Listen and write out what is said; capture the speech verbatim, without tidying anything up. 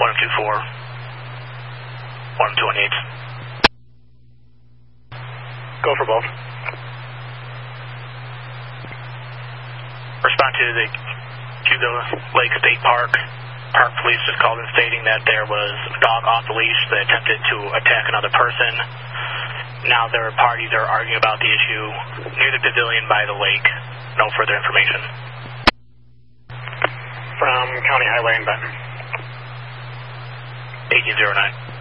one two four, one two one eight. Go for both. Respond to the Hugo Lake State Park. Park police just called in stating that there was a dog off the leash that attempted to attack another person. Now their parties are arguing about the issue near the pavilion by the lake. No further information. From County Highway in Benton. eighteen oh nine.